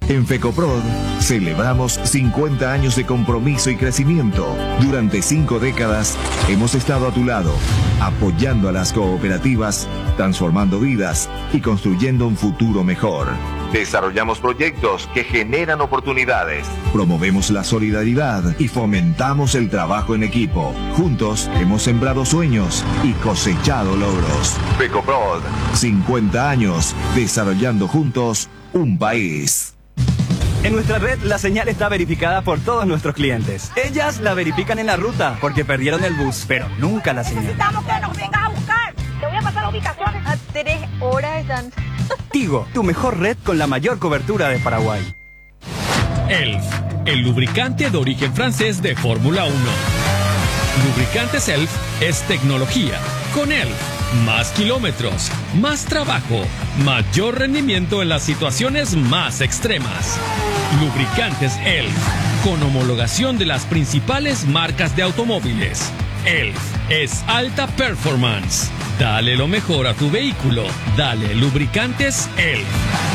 En Fecoprod celebramos 50 años de compromiso y crecimiento. Durante 5 décadas hemos estado a tu lado, apoyando a las cooperativas, transformando vidas y construyendo un futuro mejor. Desarrollamos proyectos que generan oportunidades. Promovemos la solidaridad y fomentamos el trabajo en equipo. Juntos hemos sembrado sueños y cosechado logros. Fecoprod, 50 años desarrollando juntos un país. En nuestra red, la señal está verificada por todos nuestros clientes. Ellas la verifican en la ruta porque perdieron el bus, pero nunca la señal. Necesitamos que nos vengas a buscar. Te voy a pasar la ubicación. A 3 horas están. Tigo, tu mejor red con la mayor cobertura de Paraguay. Elf, el lubricante de origen francés de Fórmula 1. Lubricantes Elf es tecnología. Con Elf, más kilómetros, más trabajo, mayor rendimiento en las situaciones más extremas. Lubricantes Elf, con homologación de las principales marcas de automóviles. Elf es alta performance. Dale lo mejor a tu vehículo. Dale lubricantes Elf.